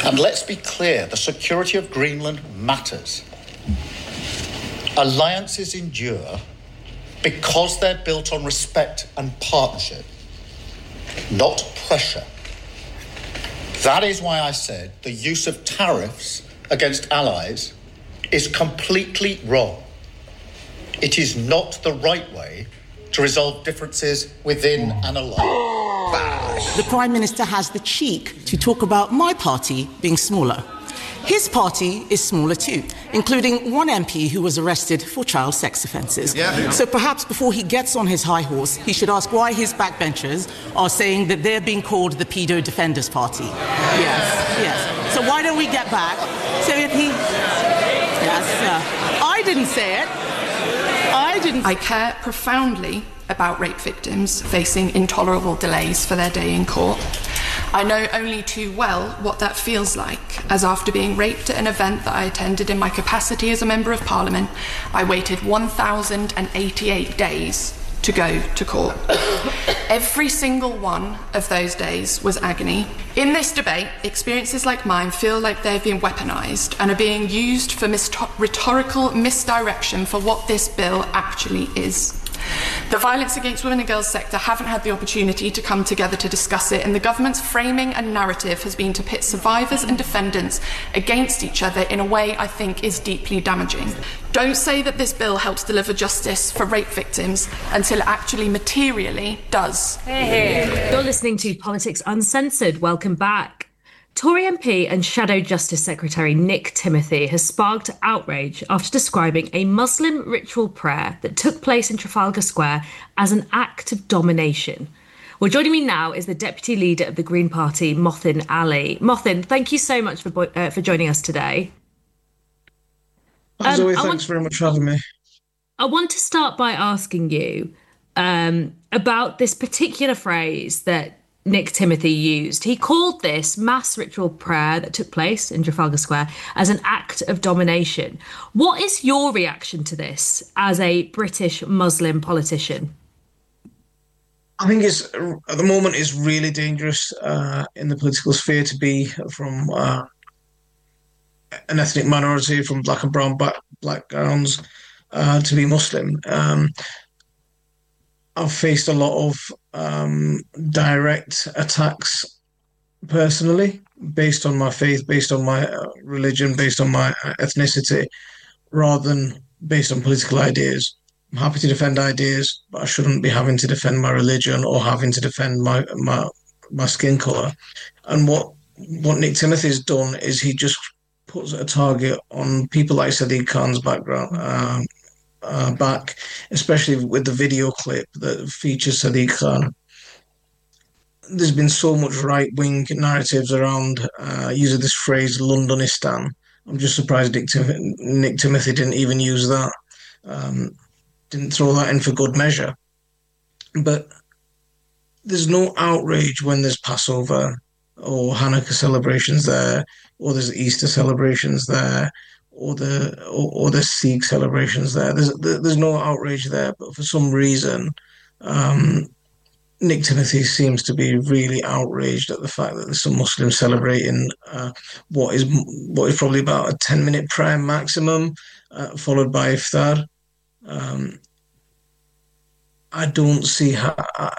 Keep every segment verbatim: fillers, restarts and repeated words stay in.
And let's be clear, the security of Greenland matters. Alliances endure because they're built on respect and partnership, not pressure. That is why I said the use of tariffs against allies is completely wrong. It is not the right way to resolve differences within an alliance. The Prime Minister has the cheek to talk about my party being smaller. His party is smaller too, including one M P who was arrested for child sex offences. Yeah, yeah. So perhaps before he gets on his high horse, he should ask why his backbenchers are saying that they're being called the Pedo Defenders Party. Yes, yes. So why don't we get back? So if he... Yes, uh, I didn't say it. I didn't... I care profoundly about rape victims facing intolerable delays for their day in court. I know only too well what that feels like, as after being raped at an event that I attended in my capacity as a Member of Parliament, I waited one thousand eighty-eight days to go to court. Every single one of those days was agony. In this debate, experiences like mine feel like they've been weaponised and are being used for mis- rhetorical misdirection for what this bill actually is. The violence against women and girls sector haven't had the opportunity to come together to discuss it, and the government's framing and narrative has been to pit survivors and defendants against each other in a way I think is deeply damaging. Don't say that this bill helps deliver justice for rape victims until it actually materially does. Hey, hey. You're listening to Politics Uncensored. Welcome back. Tory M P and Shadow Justice Secretary Nick Timothy has sparked outrage after describing a Muslim ritual prayer that took place in Trafalgar Square as an act of domination. Well, joining me now is the Deputy Leader of the Green Party, Mothin Ali. Mothin, thank you so much for bo- uh, for joining us today. As um, always, thanks want, very much for having me. I want to start by asking you um, about this particular phrase that Nick Timothy used. He called this mass ritual prayer that took place in Trafalgar Square as an act of domination. What is your reaction to this as a British Muslim politician? I think it's at the moment it's really dangerous uh, in the political sphere to be from uh, an ethnic minority, from black and brown back, backgrounds, uh, to be Muslim. Um, I've faced a lot of um, direct attacks personally, based on my faith, based on my uh, religion, based on my ethnicity, rather than based on political ideas. I'm happy to defend ideas, but I shouldn't be having to defend my religion or having to defend my my, my skin colour. And what what Nick Timothy's done is he just puts a target on people like Sadiq Khan's background. Um, Uh, back, especially with the video clip that features Sadiq Khan. There's been so much right-wing narratives around uh, using this phrase, Londonistan. I'm just surprised Nick, Tim- Nick Timothy didn't even use that, um, didn't throw that in for good measure. But there's no outrage when there's Passover or Hanukkah celebrations there, or there's Easter celebrations there, or the or, or the Sikh celebrations there. There's there's no outrage there, but for some reason, um, Nick Timothy seems to be really outraged at the fact that there's some Muslims celebrating uh, what is what is probably about a ten minute prayer maximum, uh, followed by iftar. Um, I don't see how.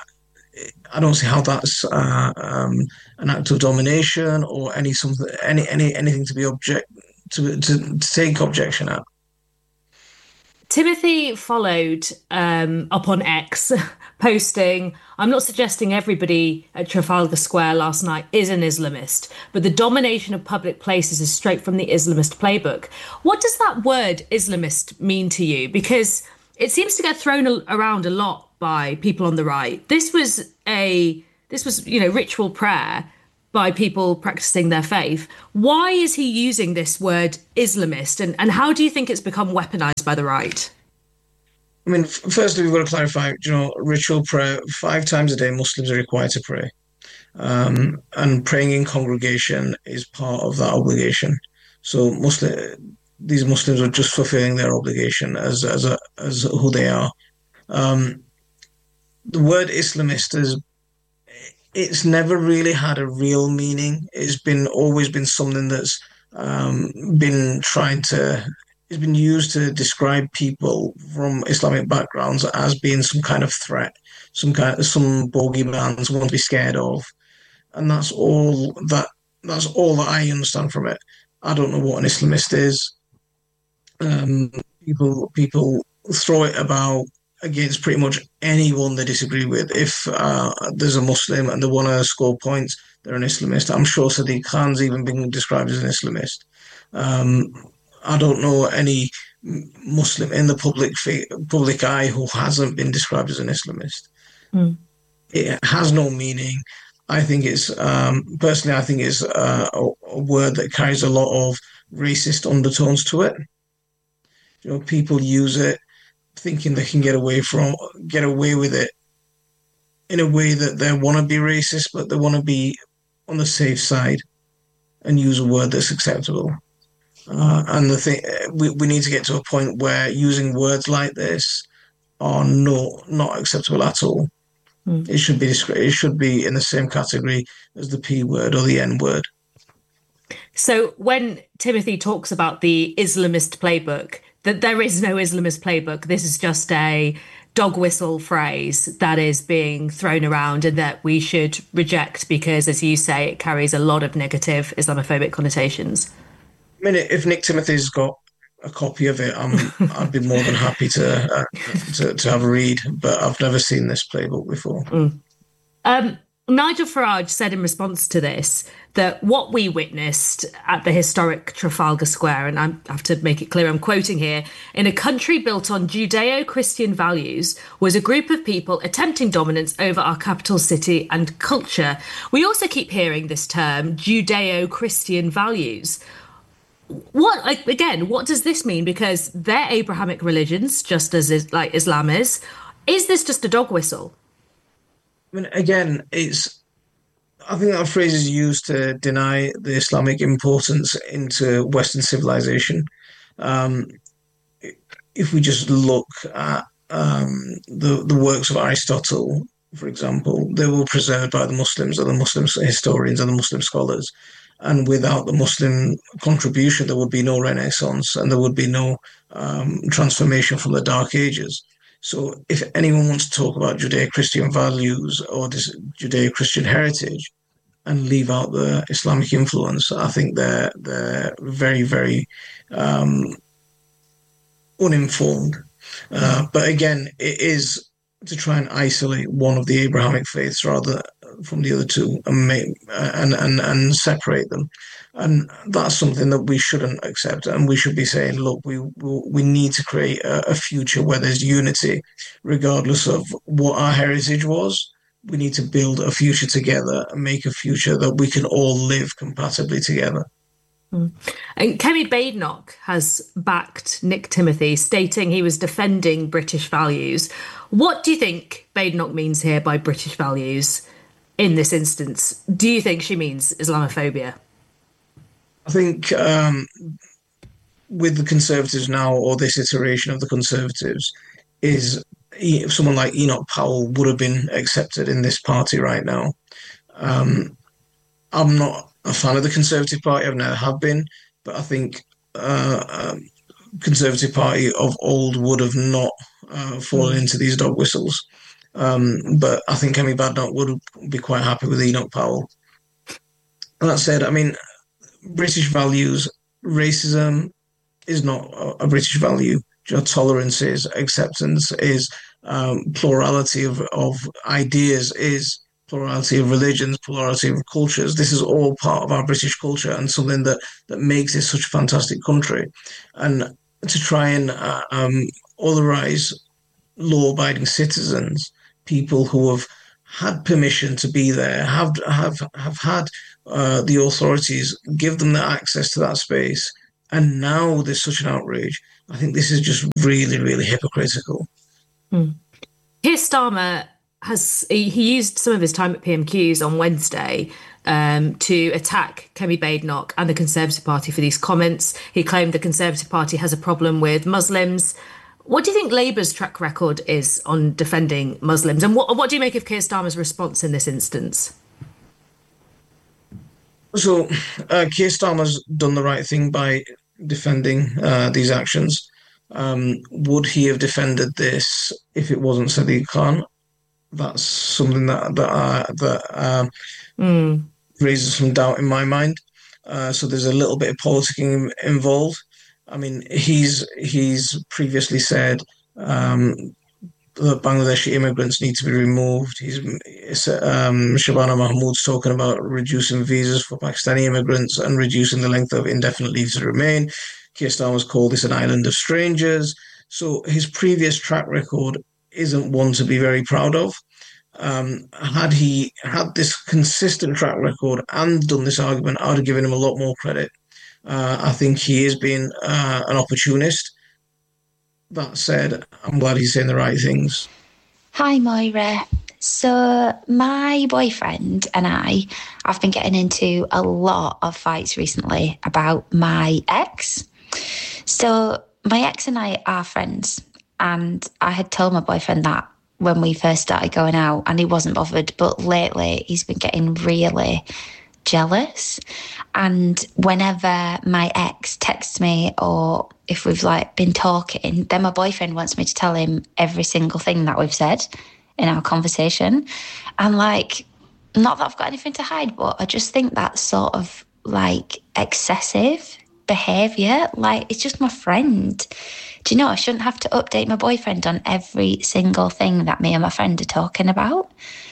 I don't see how that's uh, um, an act of domination or any something any any anything to be object. To, to, to take objection at. Timothy followed um, up on X, posting, I'm not suggesting everybody at Trafalgar Square last night is an Islamist, but the domination of public places is straight from the Islamist playbook. What does that word Islamist mean to you? Because it seems to get thrown around a lot by people on the right. This was a, this was, you know, ritual prayer by people practicing their faith. Why is he using this word Islamist, and, and how do you think it's become weaponized by the right? I mean, f- firstly, we've got to clarify, you know, ritual prayer, five times a day, Muslims are required to pray. Um, and praying in congregation is part of that obligation. So Muslim, these Muslims are just fulfilling their obligation as, as, a, as who they are. Um, the word Islamist is it's never really had a real meaning. It's been always been something that's um, been trying to, it's been used to describe people from Islamic backgrounds as being some kind of threat, some kind of, some bogeyman, someone to be scared of. And that's all that, that's all that I understand from it. I don't know what an Islamist is. Um, people, people throw it about against pretty much anyone they disagree with. If uh, there's a Muslim and they want to score points, they're an Islamist. I'm sure Sadiq Khan's even been described as an Islamist. Um, I don't know any Muslim in the public public eye who hasn't been described as an Islamist. Mm. It has no meaning. I think it's, um, personally, I think it's uh, a, a word that carries a lot of racist undertones to it. You know, people use it thinking they can get away from get away with it in a way that they want to be racist, but they want to be on the safe side and use a word that's acceptable. Uh, and the thing, we, we need to get to a point where using words like this are no not acceptable at all. Mm. It should be it should be in the same category as the P word or the N word. So when Timothy talks about the Islamist playbook, that there is no Islamist playbook. This is just a dog whistle phrase that is being thrown around and that we should reject because, as you say, it carries a lot of negative Islamophobic connotations. I mean, if Nick Timothy's got a copy of it, I'm, I'd be more than happy to, uh, to to have a read, but I've never seen this playbook before. Mm. Um, Nigel Farage said in response to this that what we witnessed at the historic Trafalgar Square, and I have to make it clear I'm quoting here, in a country built on Judeo-Christian values, was a group of people attempting dominance over our capital city and culture. We also keep hearing this term, Judeo-Christian values. What, like, again, what does this mean? Because they're Abrahamic religions, just as is, like Islam is. Is this just a dog whistle? I mean, again, it's. I think that phrase is used to deny the Islamic importance into Western civilization. Um, if we just look at um, the the works of Aristotle, for example, they were preserved by the Muslims and the Muslim historians and the Muslim scholars. And without the Muslim contribution, there would be no Renaissance and there would be no um, transformation from the Dark Ages. So if anyone wants to talk about Judeo-Christian values or this Judeo-Christian heritage and leave out the Islamic influence, I think they're they're very, very um, uninformed. Uh, but again, it is to try and isolate one of the Abrahamic faiths rather from the other two and make, and, and, and separate them. And that's something that we shouldn't accept. And we should be saying, look, we we need to create a, a future where there's unity, regardless of what our heritage was. We need to build a future together and make a future that we can all live compatibly together. Mm. And Kemi Badenoch has backed Nick Timothy, stating he was defending British values. What do you think Badenoch means here by British values in this instance? Do you think she means Islamophobia? I think um, with the Conservatives now, or this iteration of the Conservatives, is someone like Enoch Powell would have been accepted in this party right now. Um, I'm not a fan of the Conservative Party. I've never have been, but I think uh, um, Conservative Party of old would have not uh, fallen into these dog whistles. Um, but I think Kemi Badenoch would be quite happy with Enoch Powell. And that said, I mean, British values, racism is not a British value. You know, tolerance is, acceptance is, um, plurality of, of ideas is, plurality of religions, plurality of cultures. This is all part of our British culture and something that, that makes this such a fantastic country. And to try and uh, um, otherize law-abiding citizens, people who have had permission to be there, have have have had uh, the authorities give them the access to that space, and now there's such an outrage. I think this is just really, really hypocritical. Hmm. Keir Starmer has he used some of his time at P M Qs on Wednesday um, to attack Kemi Badenoch and the Conservative Party for these comments. He claimed the Conservative Party has a problem with Muslims. What do you think Labour's track record is on defending Muslims? And what, what do you make of Keir Starmer's response in this instance? So, uh, Keir Starmer's done the right thing by defending uh, these actions. Um, would he have defended this if it wasn't Sadiq Khan? That's something that that uh, that um, Mm. raises some doubt in my mind. Uh, so there's a little bit of politicking involved. I mean, he's he's previously said um, the Bangladeshi immigrants need to be removed. He's um, Shabana Mahmood's talking about reducing visas for Pakistani immigrants and reducing the length of indefinite leave to remain. Keir Starmer's called this an island of strangers. So his previous track record isn't one to be very proud of. Um, had he had this consistent track record and done this argument, I would have given him a lot more credit. Uh, I think he is being uh, an opportunist. That said, I'm glad he's saying the right things. Hi, Moira. So my boyfriend and I have been getting into a lot of fights recently about my ex. So my ex and I are friends, and I had told my boyfriend that when we first started going out, and he wasn't bothered. But lately he's been getting really jealous. And whenever my ex texts me, or if we've like been talking, then my boyfriend wants me to tell him every single thing that we've said in our conversation. And like, not that I've got anything to hide, but I just think that's sort of like excessive behaviour. Like, it's just my friend. Do you know, I shouldn't have to update my boyfriend on every single thing that me and my friend are talking about.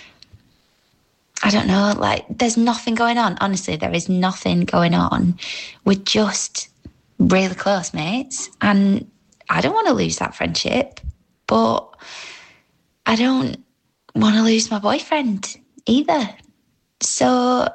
I don't know, like, there's nothing going on. Honestly, there is nothing going on. We're just really close mates, and I don't want to lose that friendship, but I don't want to lose my boyfriend either. So,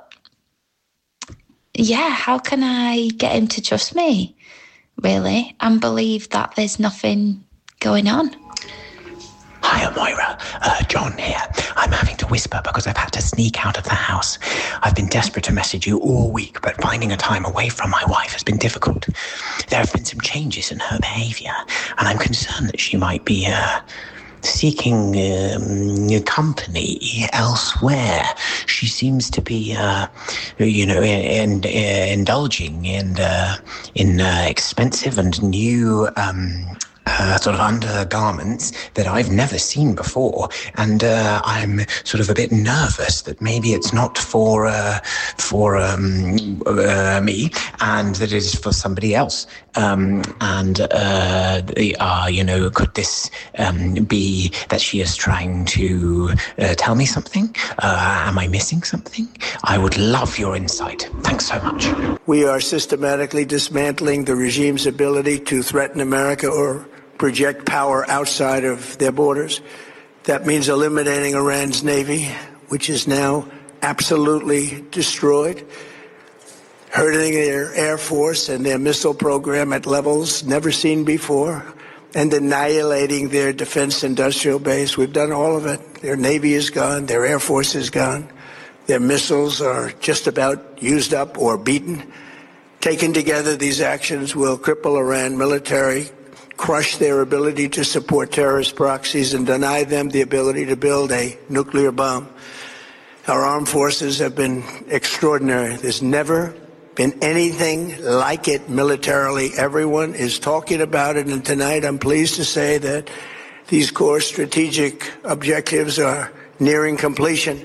yeah, how can I get him to trust me, really, and believe that there's nothing going on? Hiya, Moira. Uh, John here. I'm having to whisper because I've had to sneak out of the house. I've been desperate to message you all week, but finding a time away from my wife has been difficult. There have been some changes in her behaviour, and I'm concerned that she might be uh, seeking um, company elsewhere. She seems to be, uh, you know, in, in, indulging in, uh, in uh, expensive and new Um, Uh, sort of undergarments that I've never seen before, and uh, I'm sort of a bit nervous that maybe it's not for uh, for um, uh, me, and that it is for somebody else. Um, and uh, the, uh, you know, could this um, be that she is trying to uh, tell me something? Uh, am I missing something? I would love your insight. Thanks so much. We are systematically dismantling the regime's ability to threaten America or project power outside of their borders. That means eliminating Iran's navy, which is now absolutely destroyed, hurting their air force and their missile program at levels never seen before, and annihilating their defense industrial base. We've done all of it. Their navy is gone. Their air force is gone. Their missiles are just about used up or beaten. Taken together, these actions will cripple Iran military, crush their ability to support terrorist proxies, and deny them the ability to build a nuclear bomb. Our armed forces have been extraordinary. There's never been anything like it militarily. Everyone is talking about it, and tonight I'm pleased to say that these core strategic objectives are nearing completion.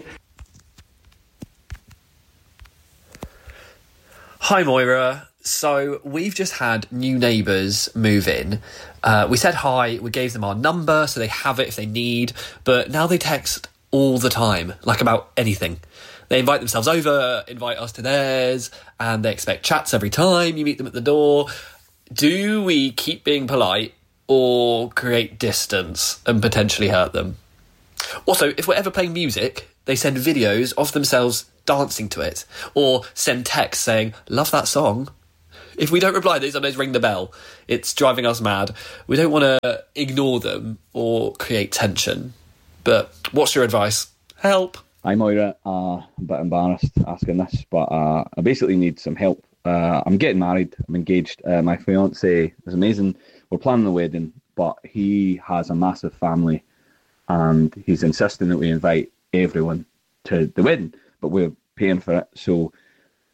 Hi, Moira. So we've just had new neighbours move in. Uh, we said hi, we gave them our number so they have it if they need, but now they text all the time, like about anything. They invite themselves over, invite us to theirs, and they expect chats every time you meet them at the door. Do we keep being polite or create distance and potentially hurt them? Also, if we're ever playing music, they send videos of themselves dancing to it, or send texts saying, love that song. If we don't reply, they sometimes ring the bell. It's driving us mad. We don't want to ignore them or create tension. But what's your advice? Help. Hi, Moira. Uh, I'm a bit embarrassed asking this, but uh, I basically need some help. Uh, I'm getting married. I'm engaged. Uh, my fiancé is amazing. We're planning the wedding, but he has a massive family, and he's insisting that we invite everyone to the wedding, but we're paying for it. So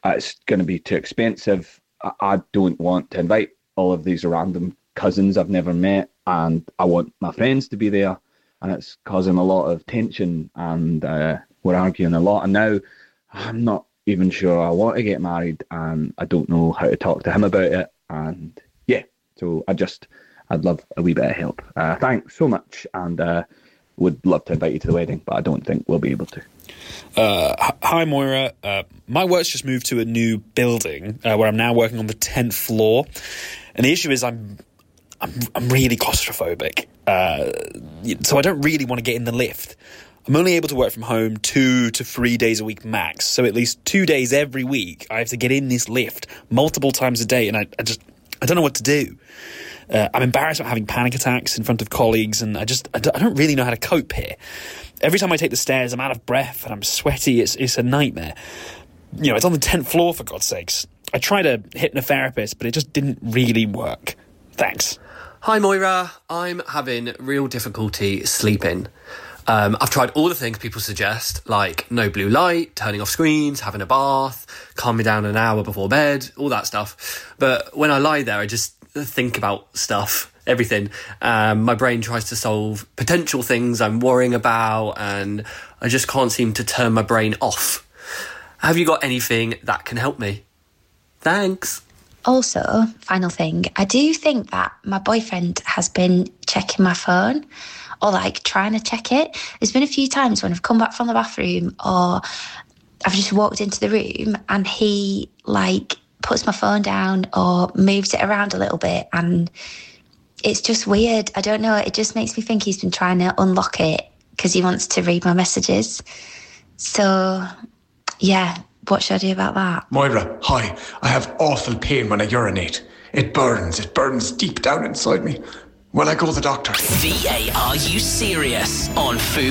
it's going to be too expensive. I, I don't want to invite all of these random cousins I've never met, and I want my friends to be there, and it's causing a lot of tension, and uh, we're arguing a lot. And now I'm not even sure I want to get married, and I don't know how to talk to him about it. And yeah, so I just, I'd love a wee bit of help. Uh, thanks so much, and uh, would love to invite you to the wedding, but I don't think we'll be able to. Uh, hi, Moira. Uh, my work's just moved to a new building uh, where I'm now working on the tenth floor, and the issue is I'm I'm, I'm really claustrophobic, uh, so I don't really want to get in the lift. I'm only able to work from home two to three days a week max, so at least two days every week I have to get in this lift multiple times a day, and I, I just I don't know what to do. Uh, I'm embarrassed about having panic attacks in front of colleagues, and I just I don't really know how to cope here. Every time I take the stairs, I'm out of breath and I'm sweaty. It's it's a nightmare. You know, it's on the tenth floor, for God's sakes. I tried a hypnotherapist, but it just didn't really work. Thanks. Hi, Moira. I'm having real difficulty sleeping. Um, I've tried all the things people suggest, like no blue light, turning off screens, having a bath, calm me down an hour before bed, all that stuff. But when I lie there, I just think about stuff, everything. Um, my brain tries to solve potential things I'm worrying about, and I just can't seem to turn my brain off. Have you got anything that can help me? Thanks. Also, final thing, I do think that my boyfriend has been checking my phone, or like trying to check it. There's been a few times when I've come back from the bathroom, or I've just walked into the room and he like puts my phone down or moves it around a little bit, and it's just weird. I don't know, it just makes me think he's been trying to unlock it because he wants to read my messages. So yeah, what should I do about that? Moira, hi. I have awful pain when I urinate. It burns, it burns deep down inside me. Will I go to the doctor? V A, are you serious? On Food